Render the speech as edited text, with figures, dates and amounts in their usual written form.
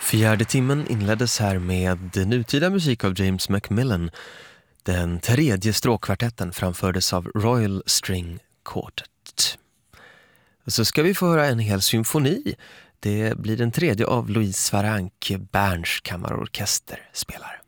Fjärde timmen inleddes här med nutida musik av James Macmillan. Den tredje stråkkvartetten framfördes av Royal String Quartet. Och så ska vi få höra en hel symfoni. Det blir den tredje av Louise Varank, Berns kammarorkester spelar.